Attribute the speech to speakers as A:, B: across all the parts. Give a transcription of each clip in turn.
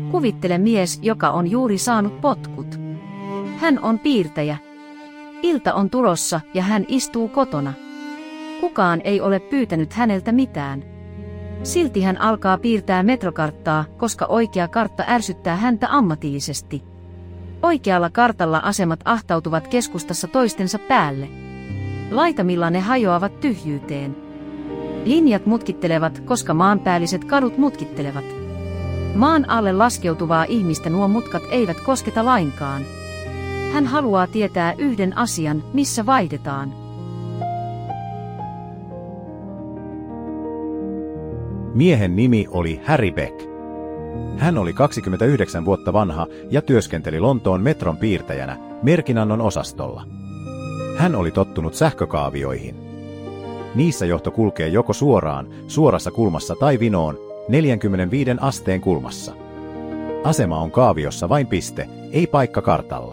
A: Kuvittele mies, joka on juuri saanut potkut. Hän on piirtäjä. Ilta on tulossa ja hän istuu kotona. Kukaan ei ole pyytänyt häneltä mitään. Silti hän alkaa piirtää metrokarttaa, koska oikea kartta ärsyttää häntä ammatillisesti. Oikealla kartalla asemat ahtautuvat keskustassa toistensa päälle. Laitamilla ne hajoavat tyhjyyteen. Linjat mutkittelevat, koska maanpäälliset kadut mutkittelevat. Maan alle laskeutuvaa ihmistä nuo mutkat eivät kosketa lainkaan. Hän haluaa tietää yhden asian, missä vaihdetaan.
B: Miehen nimi oli Harry Beck. Hän oli 29 vuotta vanha ja työskenteli Lontoon metron piirtäjänä merkinannon osastolla. Hän oli tottunut sähkökaavioihin. Niissä johto kulkee joko suoraan, suorassa kulmassa tai vinoon, 45 asteen kulmassa. Asema on kaaviossa vain piste, ei paikka kartalla.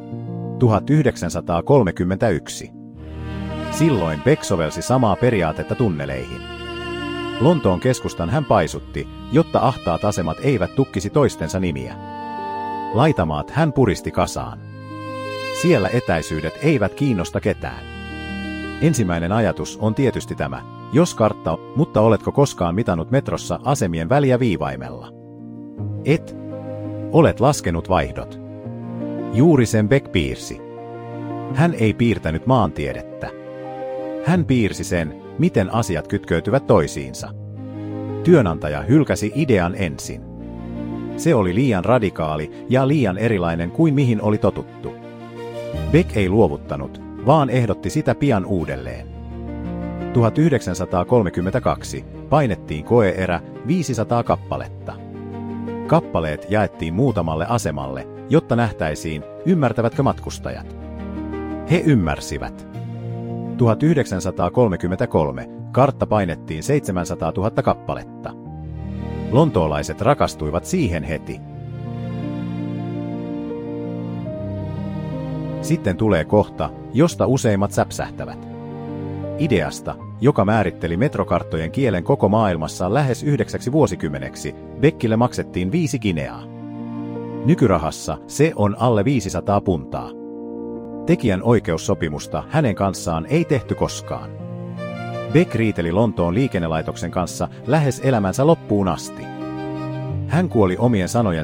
B: 1931. Silloin Beck sovelsi samaa periaatetta tunneleihin. Lontoon keskustan hän paisutti, jotta ahtaat asemat eivät tukkisi toistensa nimiä. Laitamaat hän puristi kasaan. Siellä etäisyydet eivät kiinnosta ketään. Ensimmäinen ajatus on tietysti tämä, jos kartta, mutta oletko koskaan mitannut metrossa asemien väliä viivaimella? Et. Olet laskenut vaihdot. Juuri sen Beck piirsi. Hän ei piirtänyt maantiedettä. Hän piirsi sen, miten asiat kytkeytyvät toisiinsa. Työnantaja hylkäsi idean ensin. Se oli liian radikaali ja liian erilainen kuin mihin oli totuttu. Beck ei luovuttanut, vaan ehdotti sitä pian uudelleen. 1932 painettiin koe-erä 500 kappaletta. Kappaleet jaettiin muutamalle asemalle, jotta nähtäisiin, ymmärtävätkö matkustajat. He ymmärsivät. 1933 kartta painettiin 700 000 kappaletta. Lontoolaiset rakastuivat siihen heti. Sitten tulee kohta, josta useimmat säpsähtävät. Ideasta, joka määritteli metrokarttojen kielen koko maailmassa lähes 9 vuosikymmeneksi, Beckille maksettiin 5 gineaa. Nykyrahassa se on alle 500 puntaa. Tekijän oikeussopimusta hänen kanssaan ei tehty koskaan. Beck riiteli Lontoon liikennelaitoksen kanssa lähes elämänsä loppuun asti. Hän kuoli omien sanojensa